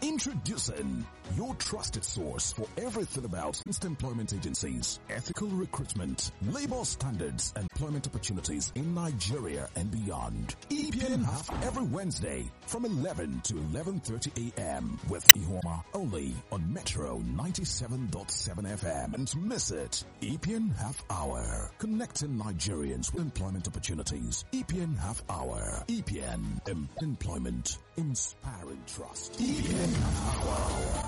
Introducing your trusted source for everything about employment agencies, ethical recruitment, labor standards, employment opportunities in Nigeria and beyond. EPN Half every Wednesday from 11 to 11:30 a.m. with Ihoma only on Metro 97.7 FM. And miss it. EPN Half Hour. Connecting Nigerians with employment opportunities. EPN Half Hour. EPN Employment. Inspiring trust. EPN Half Hour.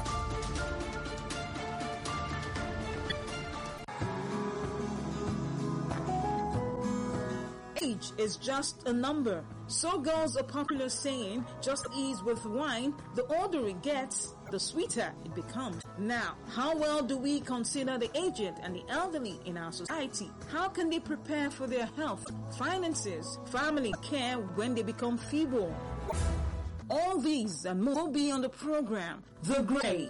Age is just a number. So goes a popular saying, just as with wine, the older it gets, the sweeter it becomes. Now, how well do we consider the aged and the elderly in our society? How can they prepare for their health, finances, family care when they become feeble? All these and more will be on the program, The Grey.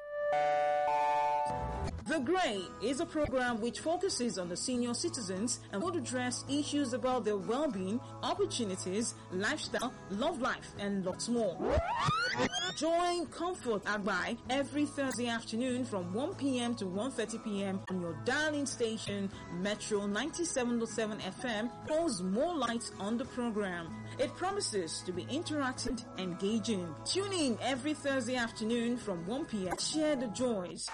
The Grey is a program which focuses on the senior citizens and would address issues about their well-being, opportunities, lifestyle, love life, and lots more. Join Comfort Agbai every Thursday afternoon from 1 p.m. to 1:30 p.m. on your darling station, Metro 97.7 FM, throws more light on the program. It promises to be interactive and engaging. Tune in every Thursday afternoon from 1 p.m. Share the joys,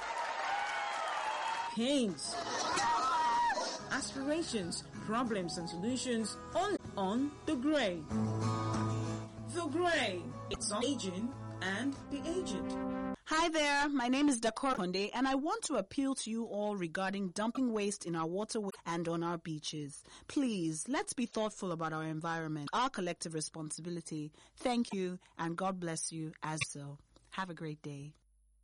pains, aspirations, problems and solutions on The Grey. The Grey. It's on aging and the aged. Hi there, my name is Dakor Konde and I want to appeal to you all regarding dumping waste in our waterways and on our beaches. Please, let's be thoughtful about our environment, our collective responsibility. Thank you and God bless you as so. Have a great day.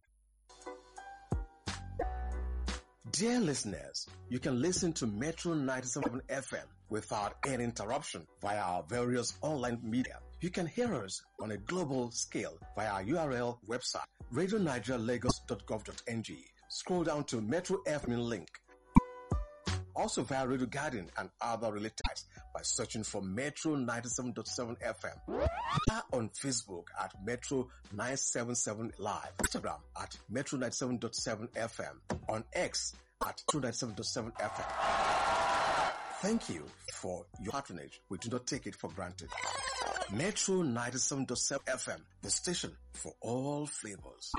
Dear listeners, you can listen to Metro 97 FM without any interruption via our various online media. You can hear us on a global scale via our URL website, radionigerialagos.gov.ng. Scroll down to Metro FM link. Also via Radio Garden and other related sites by searching for Metro 97.7 FM. On Facebook at Metro 977 Live. Instagram at Metro 97.7 FM. On X at 297.7 FM. Thank you for your patronage. We do not take it for granted. Metro 97.7 FM, the station for all flavors.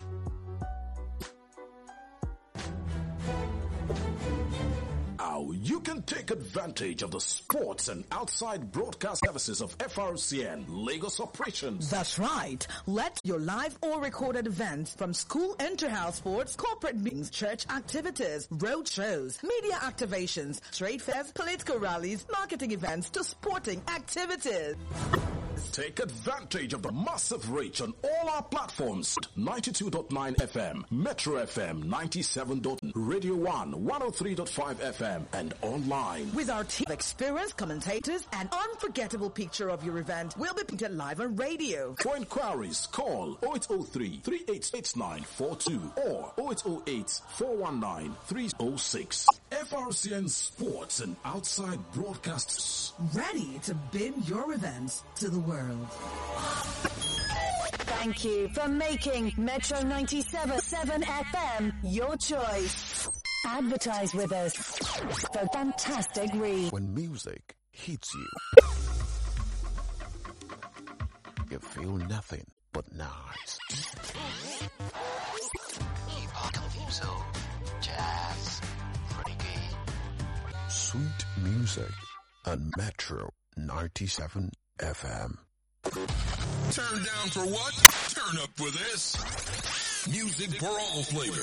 Now you can take advantage of the sports and outside broadcast services of FRCN Lagos operations. That's right. Let your live or recorded events from school inter-house sports, corporate meetings, church activities, road shows, media activations, trade fairs, political rallies, marketing events to sporting activities. Take advantage of the massive reach on all our platforms. 92.9 FM, Metro FM 97. Radio 1, 103.5 FM, and online. With our team of experienced commentators, an unforgettable picture of your event will be painted live on radio. For inquiries, call 0803-388942 or 0808-419-306. FRCN Sports and Outside Broadcasters. Ready to beam your events to the world. Thank you for making Metro 97.7 FM your choice. Advertise with us for fantastic read. When music hits you, you feel nothing but nice. Hip-hop, soul, jazz, reggae. Sweet music on Metro 97 FM. Turn down for what? Turn up for this. Music for all flavors.